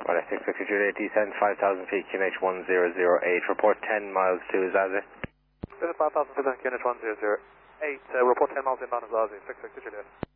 Right, 650 Juliet, descend 5,000 feet, QNH 1008, report 10 miles to Zazi. This is 5,000 feet on QNH 1008, report 10 miles inbound Zazi, 650 Juliet.